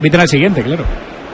Inviten al siguiente, claro.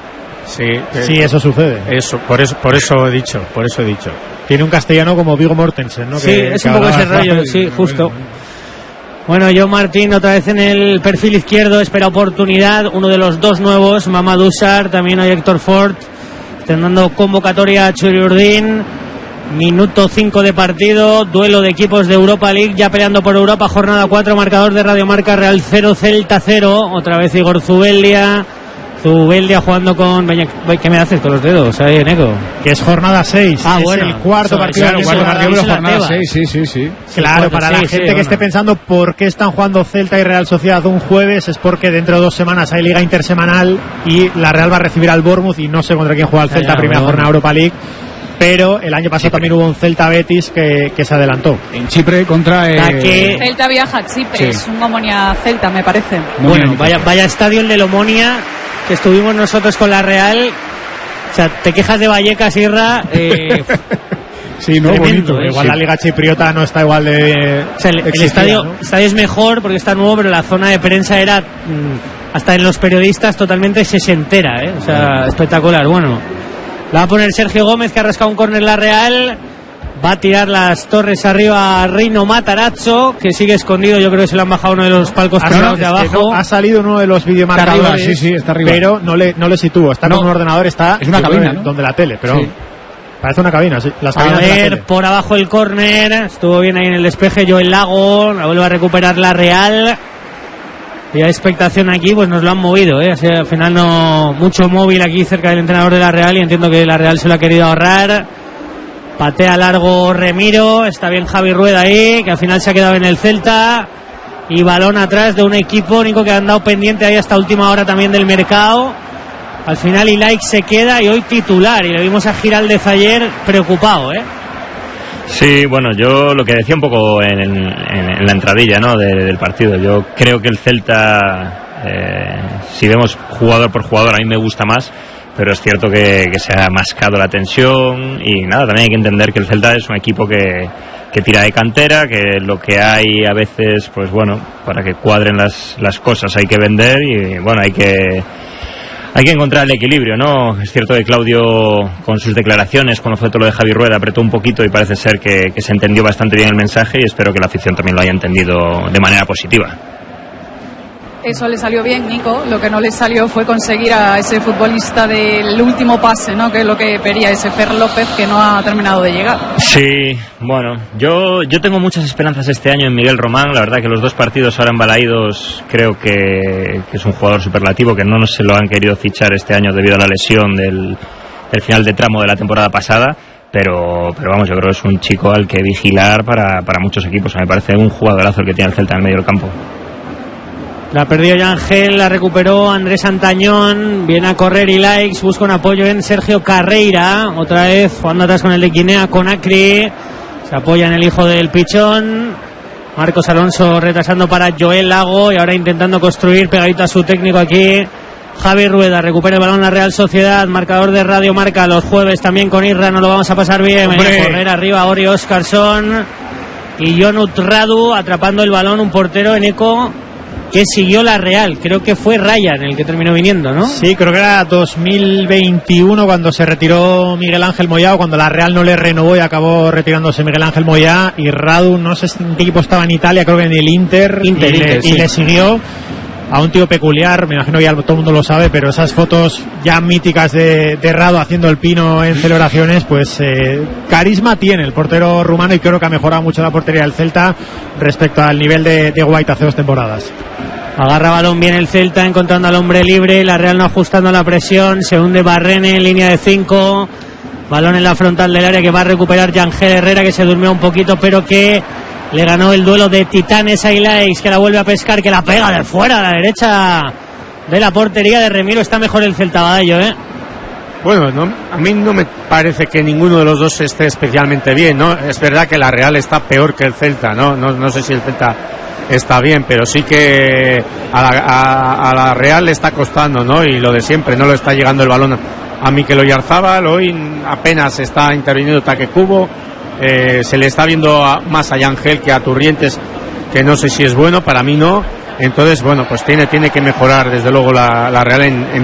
Sí, eso sucede. Por eso he dicho. Tiene un castellano como Viggo Mortensen, ¿no? Sí, es un poco ese rollo, sí, justo. Bueno, John Martín otra vez en el perfil izquierdo, espera oportunidad, uno de los dos nuevos, Mamadou Sarr, también hay Héctor Ford, están dando convocatoria a Churi Urdin, minuto 5 de partido, duelo de equipos de Europa League, ya peleando por Europa, jornada 4, marcador de Radio Marca, Real 0, Celta 0, otra vez Igor Zubeldia jugando con... ¿Qué me haces con los dedos ahí, Neko? Que es jornada 6. Ah, bueno. Es el cuarto partido. Claro, cuarto partido, pero jornada 6, sí. Claro, para la gente que esté pensando por qué están jugando Celta y Real Sociedad un jueves, es porque dentro de 2 semanas hay Liga Intersemanal y la Real va a recibir al Bournemouth y no sé contra quién juega el Celta, primera jornada Europa League. Pero el año pasado también hubo un Celta Betis que se adelantó. En Chipre contra... Celta viaja a Chipre, es un Omonia Celta, me parece. Bueno, vaya estadio el del Omonia, que estuvimos nosotros con la Real. O sea, te quejas de Vallecas, Irra. Sí, no, tremendo, bonito. Igual la Liga Chipriota no está igual de... O sea, el estadio es mejor porque está nuevo, pero la zona de prensa era, hasta en los periodistas, totalmente sesentera, O sea, espectacular. Bueno, la va a poner Sergio Gómez, que ha rascado un córner la Real. Va a tirar las torres arriba a Reino Matarazzo, que sigue escondido. Yo creo que se le han bajado uno de los palcos privados de abajo. Ha salido uno de los videomarcadores. Sí, está arriba. Pero no le sitúo. Está con un ordenador, está... Es una cabina, ¿no? Donde la tele, pero... Sí. Parece una cabina, sí. Las a cabinas ver, de la tele. por abajo el córner. Estuvo bien ahí en el despeje Joel Lago. La vuelve a recuperar la Real. Y hay expectación aquí, pues nos lo han movido, O sea, al final no mucho móvil aquí cerca del entrenador de la Real, y entiendo que la Real se lo ha querido ahorrar. Patea largo Remiro, está bien Javi Rueda ahí, que al final se ha quedado en el Celta. Y balón atrás de un equipo único que ha andado pendiente ahí hasta última hora también del mercado. Al final Ilaik se queda y hoy titular, y le vimos a Giraldez ayer preocupado, Sí, bueno, yo lo que decía un poco en la entradilla, ¿no?, del partido. Yo creo que el Celta, si vemos jugador por jugador, a mí me gusta más, pero es cierto que se ha mascado la tensión. Y nada, también hay que entender que el Celta es un equipo que tira de cantera, que lo que hay a veces, pues bueno, para que cuadren las cosas hay que vender, y bueno, hay que encontrar el equilibrio, ¿no? Es cierto que Claudio, con sus declaraciones, cuando fue todo lo de Javi Rueda, apretó un poquito, y parece ser que se entendió bastante bien el mensaje, y espero que la afición también lo haya entendido de manera positiva. Eso le salió bien, Nico. Lo que no le salió fue conseguir a ese futbolista del último pase, ¿no?, que es lo que pedía ese Fer López, que no ha terminado de llegar. Sí, bueno, yo tengo muchas esperanzas este año en Miguel Román. La verdad que los 2 partidos ahora embalaídos, creo que es un jugador superlativo, que no se lo han querido fichar este año debido a la lesión del final de tramo de la temporada pasada. Pero vamos, yo creo que es un chico al que vigilar para muchos equipos. Me parece un jugadorazo el que tiene el Celta en el medio del campo. La perdió Yangel, la recuperó Andrés Antañón, viene a correr Ilaix, busca un apoyo en Sergio Carreira, otra vez jugando atrás con el de Guinea, con Acri, se apoya en el hijo del Pichón, Marcos Alonso retrasando para Joel Lago, y ahora intentando construir pegadito a su técnico aquí, Javi Rueda. Recupera el balón la Real Sociedad, marcador de Radio Marca los jueves también con Irra, no lo vamos a pasar bien, venía a correr arriba Ori Óscarsson y Jonut Radu atrapando el balón, un portero en eco que siguió la Real. Creo que fue Ryan el que terminó viniendo, ¿no? Sí, creo que era 2021 cuando se retiró Miguel Ángel Moyá, cuando la Real no le renovó y acabó retirándose Miguel Ángel Moyá, y Radu, no sé en qué equipo estaba en Italia, creo que en el Inter, y le siguió. A un tío peculiar, me imagino que ya todo el mundo lo sabe, pero esas fotos ya míticas de Radu haciendo el pino en celebraciones, pues carisma tiene el portero rumano, y creo que ha mejorado mucho la portería del Celta respecto al nivel de White hace 2 temporadas. Agarra balón bien el Celta, encontrando al hombre libre, la Real no ajustando la presión, se hunde Barrene en línea de 5, balón en la frontal del área que va a recuperar Yangel Herrera, que se durmió un poquito, pero que le ganó el duelo de titanes a Ilaix, que la vuelve a pescar, que la pega de fuera a la derecha de la portería de Remiro. Está mejor el Celta, Badallo, Bueno, a mí no me parece que ninguno de los dos esté especialmente bien, ¿no? Es verdad que la Real está peor que el Celta, ¿no? No sé si el Celta está bien, pero sí que a la Real le está costando, ¿no? Y lo de siempre, no lo está llegando el balón a Mikel Oyarzábal. Hoy apenas está interviniendo Taque Kubo. Se le está viendo más a Yangel que a Turrientes, que no sé si es bueno, para mí no. Entonces, bueno, pues tiene que mejorar desde luego la Real en